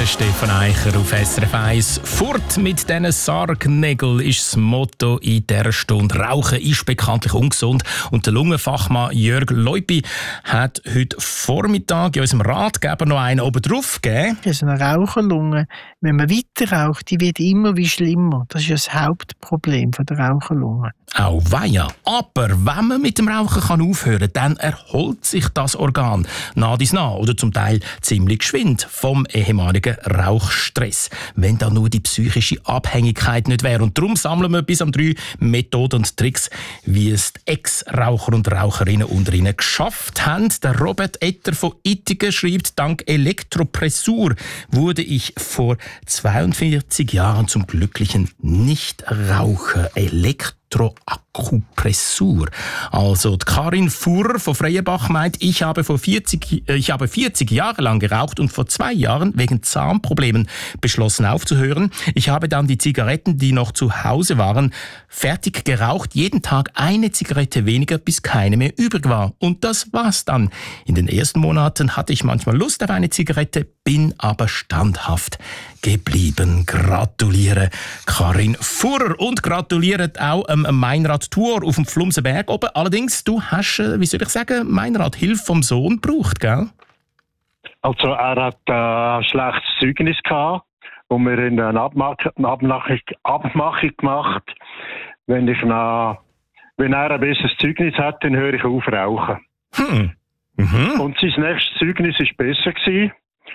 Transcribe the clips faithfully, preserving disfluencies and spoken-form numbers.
der Stefan Eicher auf S R F eins. «Fort mit diesen Sargnägeln» ist das Motto in dieser Stunde. Rauchen ist bekanntlich ungesund. Und der Lungenfachmann Jörg Leupi hat heute Vormittag in unserem Ratgeber noch einen oben drauf gegeben. Also eine Raucherlunge, wenn man weiter raucht, die wird immer wie schlimmer. Das ist ja das Hauptproblem von der Raucherlunge. Auch weia. Aber wenn man mit dem Rauchen kann aufhören kann, dann erholt sich das Organ nach dies nach oder zum Teil ziemlich geschwind vom ehemaligen Rauchstress. Wenn da nur die psychische Abhängigkeit nicht wäre. Und darum sammeln wir bis am drei Methoden und Tricks, wie es die Ex-Raucher und Raucherinnen unter ihnen geschafft haben. Der Robert Etter von Ittigen schreibt, dank Elektropressur wurde ich vor zweiundvierzig Jahren zum glücklichen Nichtraucher. Elektroakupressur. Also die Karin Fuhrer von Freienbach meint, ich habe, vor vierzig, ich habe vierzig Jahre lang geraucht und vor zwei Jahren wegen Zahnproblemen beschlossen aufzuhören. Ich habe dann die Zigaretten, die noch zu Hause waren, fertig geraucht. Jeden Tag eine Zigarette weniger, bis keine mehr übrig war. Und das war's dann. In den ersten Monaten hatte ich manchmal Lust auf eine Zigarette, bin aber standhaft geblieben. Gratuliere Karin Fuhrer und gratuliert auch ähm, Meinrad Tuor auf dem Flumsenberg oben. Allerdings, du hast, äh, wie soll ich sagen, Meinrad Hilfe vom Sohn gebraucht, gell? Also er hat äh, ein schlechtes Zeugnis gehabt, wo wir in eine Abmachung, eine Abmachung, Abmachung gemacht. Wenn ich nach, wenn er ein besseres Zeugnis hat, dann höre ich auf rauchen. Hm. Mhm. Und sein nächstes Zeugnis war besser gewesen.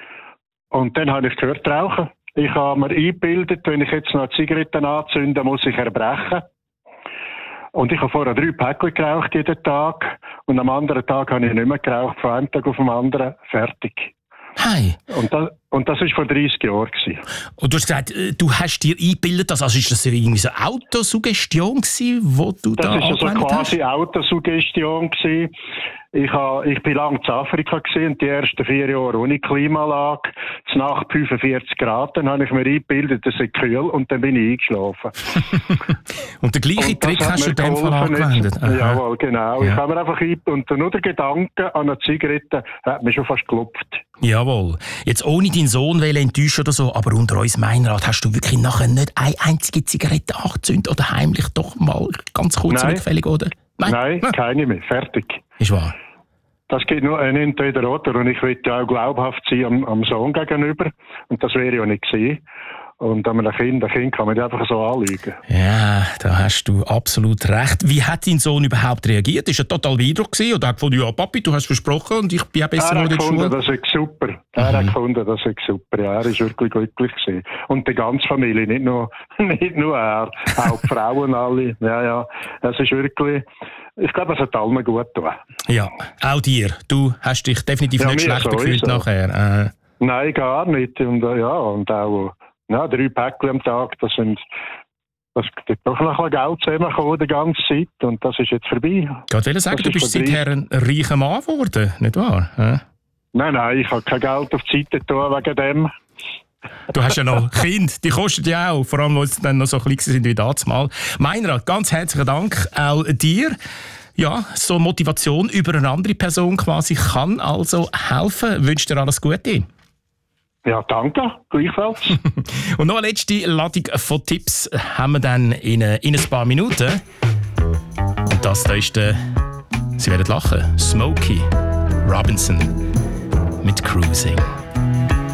Und dann habe ich gehört rauchen. Ich habe mir eingebildet, wenn ich jetzt noch Zigaretten anzünde, muss ich erbrechen. Und ich habe vorher drei Päckchen geraucht jeden Tag. Und am anderen Tag habe ich nicht mehr geraucht, von einem Tag auf den anderen. Fertig. Hey. Und das, und das war vor dreißig Jahren. Und du hast gesagt, du hast dir eingebildet, also ist das irgendwie so eine Autosuggestion gewesen, wo du das da angewendet hast? Das war also quasi Autosuggestion gewesen. Ich, ha, ich bin lange in Afrika gewesen, die ersten vier Jahre ohne Klimaanlage. Nach fünfundvierzig Grad, dann habe ich mir eingebildet, es ist kühl und dann bin ich eingeschlafen. Und den gleichen und Trick hast du in dem Fall angewendet? Jawohl, genau. Ja. Ich habe mir einfach eingebildet und nur der Gedanke an eine Zigarette hat mich schon fast gelupft. Jawohl. Jetzt ohne deinen Sohn enttäuschen oder so, aber unter uns Meinrad, hast du wirklich nachher nicht eine einzige Zigarette angezündet oder heimlich doch mal ganz kurz rückfällig, oder? Nein, Nein ja. keine mehr. Fertig. Ist wahr. Das geht nur ein entweder oder. Und ich will ja auch glaubhaft sein am, am Sohn gegenüber. Und das wäre ja nicht gewesen. Und an einem Kind, ein Kind kann man nicht einfach so anlügen. Ja, da hast du absolut recht. Wie hat dein Sohn überhaupt reagiert? Ist er total beeindruckt gewesen? Oder hat er gefunden, ja, Papi, du hast versprochen und ich bin auch besser in der Schule? Er hat gefunden, das ist super. Mhm. Er hat gefunden, das ist super. Ja, er ist wirklich glücklich gewesen. Und die ganze Familie, nicht nur, nicht nur er, auch die Frauen alle. Ja, ja, es ist wirklich... Ich glaube, es hat allen gut getan. Ja, auch dir. Du hast dich definitiv ja, nicht schlecht gefühlt nachher. Äh. Nein, gar nicht. Und, ja, und auch ja, drei Päckchen am Tag, das sind... Das ist doch noch ein bisschen Geld zusammengekommen die ganze Zeit und das ist jetzt vorbei. Ich wollte sagen, du bist seither ein reicher Mann geworden, nicht wahr? Äh? Nein, nein, ich habe kein Geld auf die Seite getan wegen dem. Du hast ja noch Kinder, die kosten ja auch, vor allem, weil sie dann noch so klein sind wie damals. Meinrad, ganz herzlichen Dank auch dir. Ja, so Motivation über eine andere Person quasi kann also helfen. Ich wünsche dir alles Gute. Ja, danke, gleichfalls. Und noch eine letzte Ladung von Tipps haben wir dann in, in ein paar Minuten. Und das da ist der, Sie werden lachen, Smokey Robinson mit Cruising.